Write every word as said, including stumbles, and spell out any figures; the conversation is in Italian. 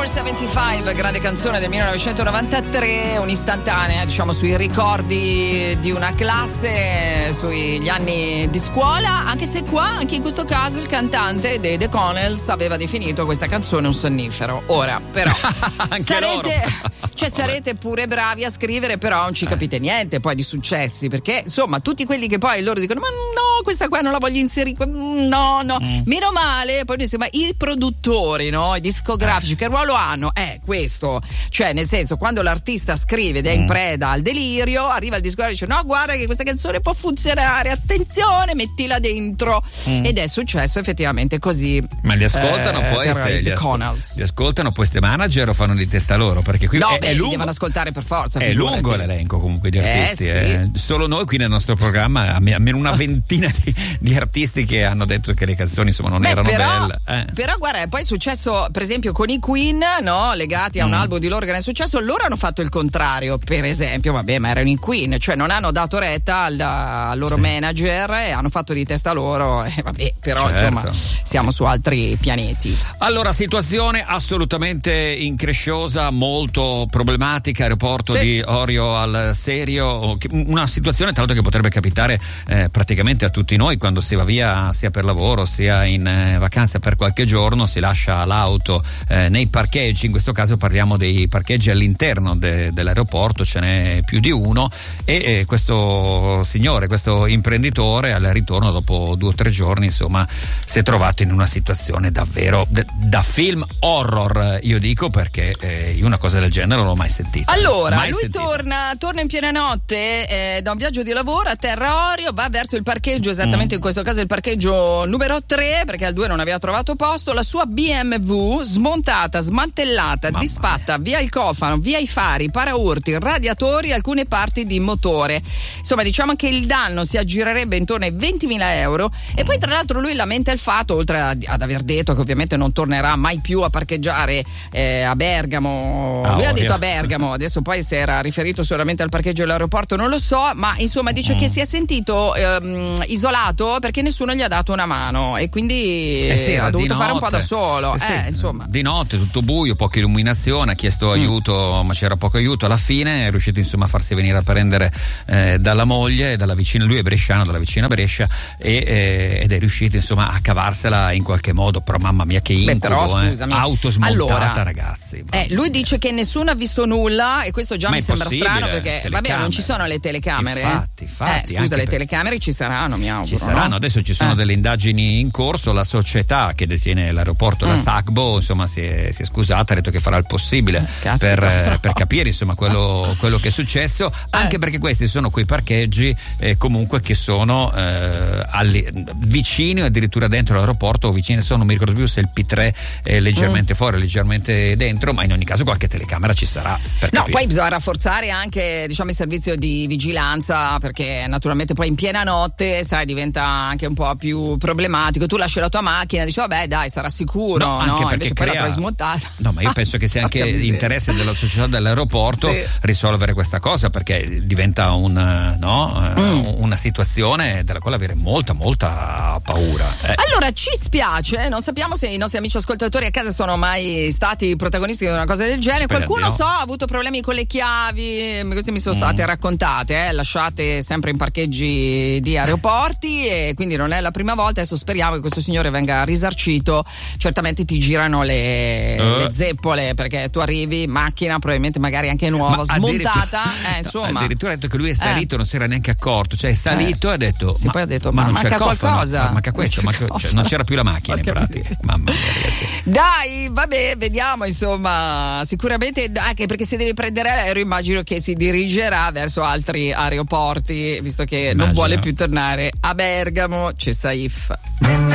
settantacinque, grande canzone del millenovecentonovantatré, un'istantanea, diciamo, sui ricordi di una classe, sugli anni di scuola, anche se qua, anche in questo caso, il cantante dei The Connells aveva definito questa canzone un sonnifero. Ora, però, anche sarete, loro. cioè, sarete pure bravi a scrivere, però non ci capite niente poi di successi, perché insomma, tutti quelli che poi loro dicono, ma no, questa qua non la voglio inserire, no, no, mm. meno male, poi dice, ma i produttori, no, i discografici, eh. che ruolo hanno? Eh, questo, cioè nel senso, quando l'artista scrive ed è in preda al delirio, arriva il discografico e dice, no, guarda che questa canzone può funzionare, attenzione, mettila dentro, mm. ed è successo effettivamente così. Ma li ascoltano eh, poi ste, li, ascol- li ascoltano poi ste manager o fanno di testa loro? Perché qui no, è, beh, è lungo, devono ascoltare per forza, è figurati. lungo l'elenco comunque di artisti, eh, sì. eh. Solo noi qui nel nostro programma almeno una ventina di, di artisti che hanno detto che le canzoni insomma non Beh, erano però, belle, eh. però guarda, poi è successo per esempio con i Queen, no, legati a un mm. album di loro che non è successo, loro hanno fatto il contrario, per esempio, vabbè, ma erano i Queen, cioè non hanno dato retta al, al loro sì. manager e hanno fatto di testa loro, e vabbè, però certo. insomma siamo su altri pianeti. Allora, situazione assolutamente incresciosa, molto problematica, aeroporto sì. di Orio al Serio, una situazione tra l'altro che potrebbe capitare eh, praticamente a tutti noi quando si va via sia per lavoro sia in eh, vacanza per qualche giorno, si lascia l'auto eh, nei parcheggi, in questo caso parliamo dei parcheggi all'interno de, dell'aeroporto, ce n'è più di uno e eh, questo signore, questo imprenditore al ritorno dopo due o tre giorni insomma si è trovato in una situazione davvero d- da film horror, io dico, perché eh, io una cosa del genere non l'ho mai sentita. Allora, mai lui sentita. torna torna in piena notte eh, da un viaggio di lavoro a Terra Orio, va verso il parcheggio, esattamente mm. in questo caso il parcheggio numero tre, perché al due non aveva trovato posto, la sua B M W smontata, smantellata, Mamma disfatta, mia. via il cofano, via i fari, paraurti, radiatori, alcune parti di motore. Insomma, diciamo che il danno si aggirerebbe intorno ai ventimila euro e poi tra l'altro lui lamenta il fatto, oltre a, ad aver detto che ovviamente non tornerà mai più a parcheggiare eh, a Bergamo, ah, lui oh, ha detto yeah. a Bergamo, adesso poi si era riferito solamente al parcheggio dell'aeroporto, non lo so, ma insomma dice mm. che si è sentito ehm, isolato perché nessuno gli ha dato una mano e quindi eh sì, ha dovuto notte. fare un po' da solo, eh sì, eh, insomma. Di notte, tutto buio, poca illuminazione, ha chiesto aiuto mm. ma c'era poco aiuto, alla fine è riuscito insomma a farsi venire a prendere eh, dalla moglie, dalla vicina, lui è bresciano, dalla vicina Brescia e, eh, ed è riuscito insomma a cavarsela in qualche modo, però mamma mia che incubo. Beh, però, scusami. eh. Auto smontata, allora, ragazzi. Eh, lui dice che nessuno ha visto nulla e questo già ma mi sembra strano perché telecamere. vabbè, non ci sono le telecamere. Infatti, infatti. Eh, scusa, le per... telecamere ci saranno, mi auguro. Ci saranno, no? adesso ci sono eh. delle indagini in corso, la società che detiene l'aeroporto, mm. la SACBO, insomma si è, si è scusata, ha detto che farà il possibile Caspita, per, no. per capire insomma quello, quello che è successo, anche eh. perché questi sono quei parcheggi eh, comunque che sono eh, alli, vicini o addirittura dentro l'aeroporto o vicini, sono, non mi ricordo più se il P tre è leggermente mm. fuori, leggermente dentro, ma in ogni caso qualche telecamera ci sarà per no, capire. Poi bisogna rafforzare anche, diciamo, il servizio di vigilanza, perché naturalmente poi in piena notte, sai, diventa anche un po' più problematico. Tu lasci la tua macchina e dici vabbè dai, sarà sicuro, no, anche no? perché invece crea... poi la trovi smontata. No, ma io penso che sia anche interesse della società dell'aeroporto sì. risolvere questa cosa, perché diventa un, no, mm. una situazione della quale avere molta molta paura. Eh. Allora ci spiace, non sappiamo se i nostri amici ascoltatori a casa sono mai stati protagonisti di una cosa del genere. Spero Qualcuno no. so ha avuto problemi con le chiavi, queste mi sono state mm. raccontate, eh, lasciate sempre in parcheggi di aeroporti e quindi non è la prima volta. Adesso speriamo che questo signore venga risarcito. Certamente ti girano le, uh. le zeppole, perché tu arrivi macchina probabilmente magari anche nuova, ma smontata, eh, insomma. No, addirittura ha detto che lui è salito, eh. non si era neanche accorto, cioè è salito eh. e ha detto sì, ma, poi ha detto ma, ma non manca c'è qualcosa, ma manca questo, non, manca, cioè, non c'era più la macchina in pratica. Mamma mia, ragazzi. Dai, vabbè, vediamo, insomma, sicuramente anche perché se deve prendere l'aereo immagino che si dirigerà verso altri aeroporti, visto che immagino. non vuole più tornare a Bergamo. C'è Saif.